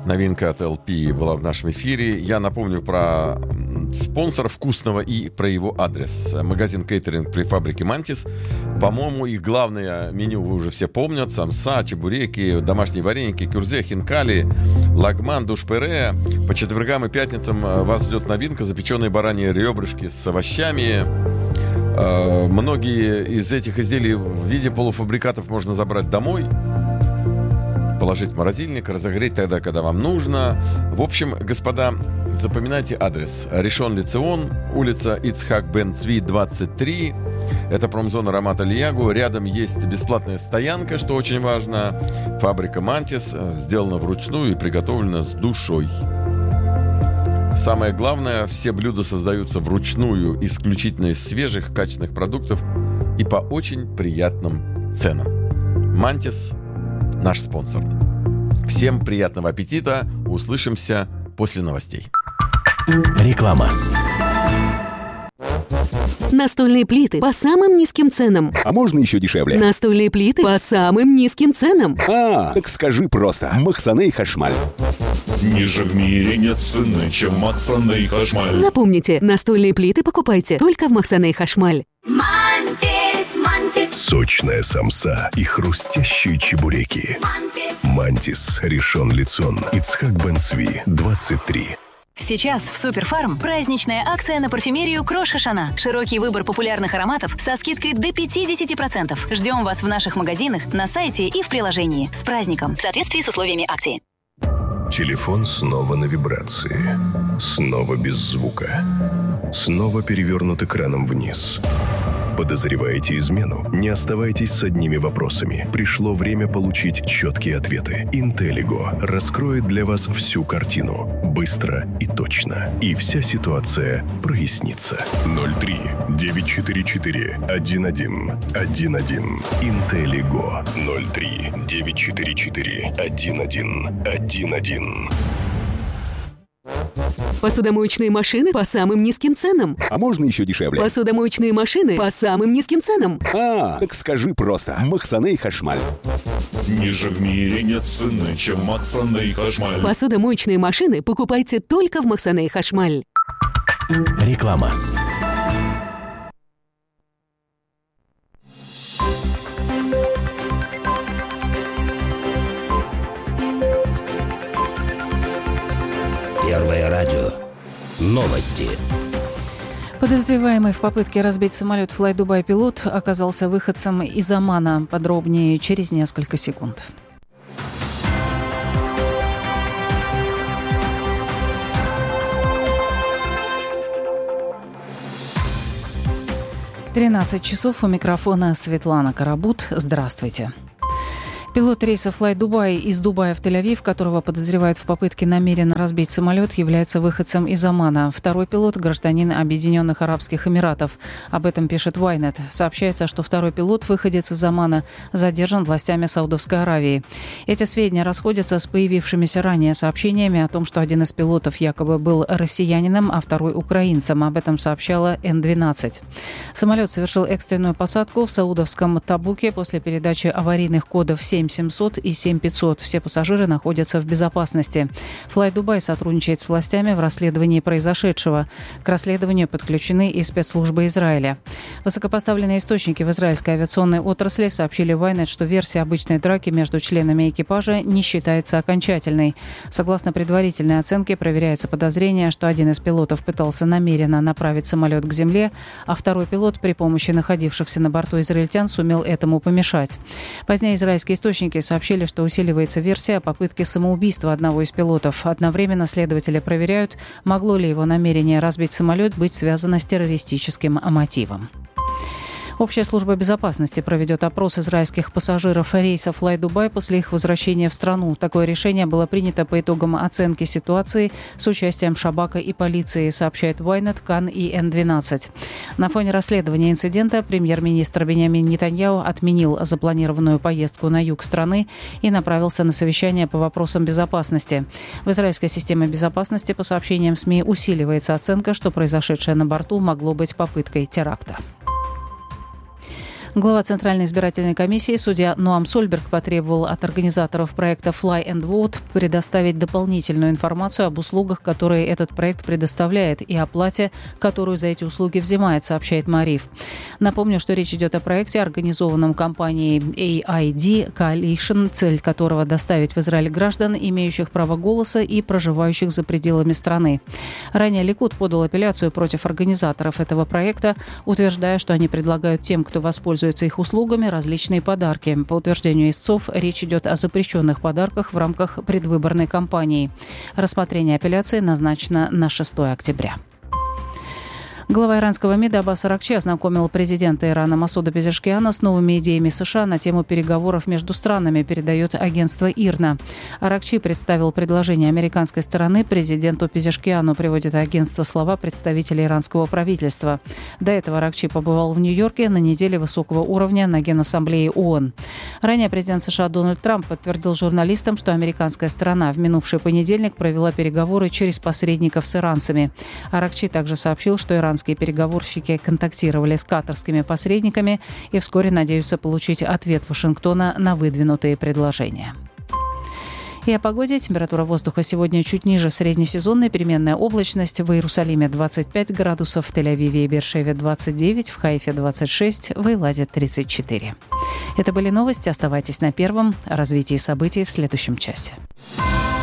Новинка от LP была в нашем эфире. Я напомню про спонсора вкусного и про его адрес. Магазин кейтеринг при фабрике «Мантис». По-моему, их главное меню вы уже все помнят. Самса, чебуреки, домашние вареники, кюрзе, хинкали, лагман, душ-пюре. По четвергам и пятницам вас ждет новинка: запеченные бараньи ребрышки с овощами. Многие из этих изделий в виде полуфабрикатов можно забрать домой, положить в морозильник, разогреть тогда, когда вам нужно. В общем, господа, запоминайте адрес. Ришон Лецион, улица Ицхак бен Цви, 23. Это промзона Рамат Алиягу. Рядом есть бесплатная стоянка, что очень важно. Фабрика «Мантис» сделана вручную и приготовлена с душой. Самое главное, все блюда создаются вручную, исключительно из свежих, качественных продуктов и по очень приятным ценам. «Мантис» — наш спонсор. Всем приятного аппетита. Услышимся после новостей. Реклама. Настольные плиты по самым низким ценам. А можно еще дешевле? Настольные плиты по самым низким ценам. Так скажи просто. Махсаней Хашмаль. Ниже в мире нет цены, чем Махсаней Хашмаль. Запомните, настольные плиты покупайте только в Махсаней Хашмаль. Сочная самса и хрустящие чебуреки. «Мантис», Ришон Лецион, Ицхак бен Цви, 23. Сейчас в Суперфарм праздничная акция на парфюмерию Крош Хашана. Широкий выбор популярных ароматов со скидкой до 50%. Ждем вас в наших магазинах, на сайте и в приложении. С праздником! В соответствии с условиями акции. Телефон снова на вибрации. Снова без звука. Снова перевернут экраном вниз. Подозреваете измену? Не оставайтесь с одними вопросами. Пришло время получить четкие ответы. Интеллиго раскроет для вас всю картину. Быстро и точно. И вся ситуация прояснится. 03-944-11-11. Интеллиго. 03-944-11-11. Посудомоечные машины по самым низким ценам. А можно еще дешевле? Посудомоечные машины по самым низким ценам. Так скажи просто. Махсаней Хашмаль. Ниже в мире нет цены, чем Махсаней Хашмаль. Посудомоечные машины покупайте только в Махсаней Хашмаль. Реклама. Первое радио. Новости. Подозреваемый в попытке разбить самолет Fly Dubai пилот оказался выходцем из Омана. Подробнее через несколько секунд. «13 часов». У микрофона Светлана Карабут. Здравствуйте. Пилот рейса Fly Dubai из Дубая в Тель-Авив, которого подозревают в попытке намеренно разбить самолет, является выходцем из Омана. Второй пилот – гражданин Объединенных Арабских Эмиратов. Об этом пишет Ynet. Сообщается, что второй пилот, выходец из Омана, задержан властями Саудовской Аравии. Эти сведения расходятся с появившимися ранее сообщениями о том, что один из пилотов якобы был россиянином, а второй – украинцем. Об этом сообщала N12. Самолет совершил экстренную посадку в саудовском Табуке после передачи аварийных кодов 7700 и 7500. Все пассажиры находятся в безопасности. Fly Dubai сотрудничает с властями в расследовании произошедшего. К расследованию подключены и спецслужбы Израиля. Высокопоставленные источники в израильской авиационной отрасли сообщили в Ynet, что версия обычной драки между членами экипажа не считается окончательной. Согласно предварительной оценке, проверяется подозрение, что один из пилотов пытался намеренно направить самолет к земле, а второй пилот при помощи находившихся на борту израильтян сумел этому помешать. Позднее израильские источники сообщили, что усиливается версия о попытке самоубийства одного из пилотов. Одновременно следователи проверяют, могло ли его намерение разбить самолет быть связано с террористическим мотивом. Общая служба безопасности проведет опрос израильских пассажиров рейса Fly Dubai после их возвращения в страну. Такое решение было принято по итогам оценки ситуации с участием Шабака и полиции, сообщает Ynet, Кан и N12. На фоне расследования инцидента премьер-министр Биньямин Нетаньяху отменил запланированную поездку на юг страны и направился на совещание по вопросам безопасности. В израильской системе безопасности, по сообщениям СМИ, усиливается оценка, что произошедшее на борту могло быть попыткой теракта. Глава Центральной избирательной комиссии, судья Ноам Сольберг, потребовал от организаторов проекта Fly and Vote предоставить дополнительную информацию об услугах, которые этот проект предоставляет, и о плате, которую за эти услуги взимает, сообщает Маариф. Напомню, что речь идет о проекте, организованном компанией AID Coalition, цель которого доставить в Израиль граждан, имеющих право голоса и проживающих за пределами страны. Ранее Ликуд подал апелляцию против организаторов этого проекта, утверждая, что они предлагают тем, кто воспользуется их услугами, различные подарки. По утверждению истцов, речь идет о запрещенных подарках в рамках предвыборной кампании. Рассмотрение апелляции назначено на 6 октября. Глава иранского МИДа Аббас Аракчи ознакомил президента Ирана Масуда Пезешкиана с новыми идеями США на тему переговоров между странами, передает агентство ИРНА. Аракчи представил предложение американской стороны президенту Пезешкиану, приводит агентство слова представителя иранского правительства. До этого Аракчи побывал в Нью-Йорке на неделе высокого уровня на Генассамблее ООН. Ранее президент США Дональд Трамп подтвердил журналистам, что американская сторона в минувший понедельник провела переговоры через посредников с иранцами. Аракчи также сообщил, что иранские переговорщики контактировали с катарскими посредниками и вскоре надеются получить ответ Вашингтона на выдвинутые предложения. И о погоде. Температура воздуха сегодня чуть ниже среднесезонной, переменная облачность. В Иерусалиме 25 градусов, в Тель-Авиве и Беэр-Шеве 29, в Хайфе 26, в Эйладе 34. Это были новости. Оставайтесь на Первом. О развитии событий в следующем часе.